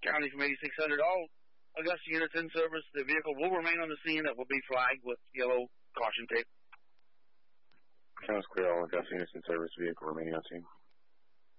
County from 8600. All Augusta units in service. The vehicle will remain on the scene. That will be flagged with yellow caution tape. Sounds clear. All Augusta units in service. Vehicle remaining on scene.